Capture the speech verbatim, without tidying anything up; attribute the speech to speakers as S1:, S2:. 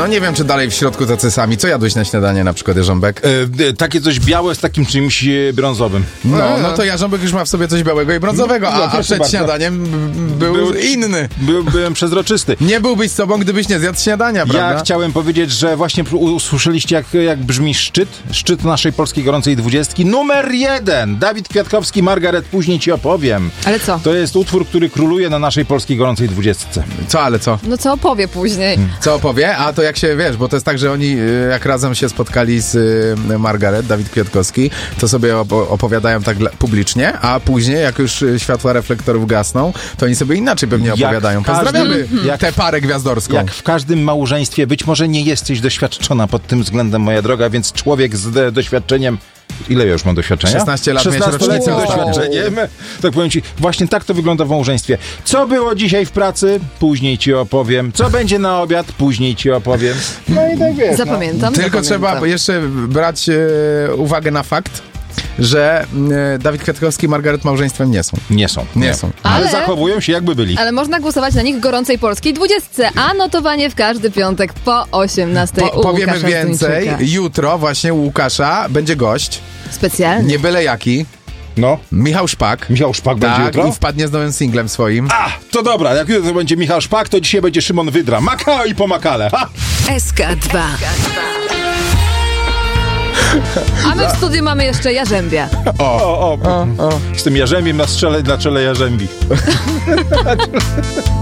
S1: No nie wiem, czy dalej w środku tacy sami. Co jadłeś na śniadanie na przykład, Jarząbek?
S2: E, e, takie coś białe z takim czymś e, brązowym.
S1: No, no to Jarząbek już ma w sobie coś białego i brązowego,
S2: No,
S1: a, a
S2: proszę
S1: przed
S2: bardzo.
S1: śniadaniem był,
S2: Był-
S1: inny.
S2: By, byłem przezroczysty.
S1: Nie byłbyś sobą, gdybyś nie zjadł śniadania, prawda?
S2: Ja chciałem powiedzieć, że właśnie usłyszeliście, jak, jak brzmi szczyt. Szczyt naszej polskiej gorącej dwudziestki. Numer jeden! Dawid Kwiatkowski, Margaret, później ci opowiem.
S3: Ale co?
S2: To jest utwór, który króluje na naszej polskiej gorącej dwudziestce.
S1: Co, ale co?
S3: No co opowie później?
S1: Co opowie? A to jak się, wiesz, bo to jest tak, że oni y, jak razem się spotkali z y, Margaret, Dawid Kwiatkowski, to sobie op- opowiadają tak dla- publicznie, a później, jak już y, światła reflektorów gasną, to oni sobie inaczej pewnie
S2: Jak
S1: opowiadają.
S2: w każdym-
S1: Pozdrawiamy
S2: jak-
S1: tę parę gwiazdorską.
S2: Jak w każdym małżeństwie, być może nie jesteś doświadczona pod tym względem, moja droga, więc człowiek z de- doświadczeniem. Ile ja już mam doświadczenia?
S1: szesnaście lat miałeś
S2: szesnastoletnim
S1: rocznicę.
S2: doświadczeniem. Tak powiem ci, właśnie tak to wygląda w małżeństwie. Co było dzisiaj w pracy? Później ci opowiem. Co będzie na obiad? Później ci opowiem. No i tak wiesz.
S3: Zapamiętam.
S1: Tylko
S3: zapamiętam.
S1: trzeba jeszcze brać e, uwagę na fakt, że e, Dawid Kwiatkowski i Margaret małżeństwem nie są.
S2: No. Nie są.
S1: Nie są.
S2: Ale,
S3: Ale-
S2: zachowują się jakby byli.
S3: Ale można głosować na nich w gorącej polskiej dwudziestce, a notowanie w każdy piątek po osiemnastej
S1: Po,
S3: u
S1: powiemy
S3: Łukasza
S1: więcej.
S3: Zduńczyka.
S1: Jutro właśnie u Łukasza będzie gość.
S3: Specjalnie.
S1: Nie byle jaki.
S2: No.
S1: Michał Szpak.
S2: Michał Szpak będzie
S1: Tak,
S2: jutro?
S1: i wpadnie z nowym singlem swoim.
S2: A, to dobra, jak jutro będzie Michał Szpak, to dzisiaj będzie Szymon Wydra. Maka i pomakale. Ha!
S4: S K dwa.
S3: A my w studiu mamy jeszcze Jarzębia.
S2: O, o, o. Z tym jarzębiem na, strzele, na czele jarzębi.